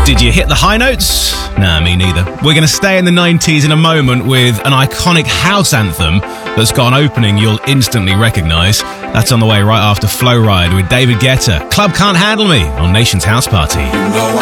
Did you hit the high notes? Nah, me neither. We're going to stay in the 90s in a moment with an iconic house anthem that's got an opening you'll instantly recognise. That's on the way right after Flow Ride with David Guetta. Club Can't Handle Me on Nation's House Party.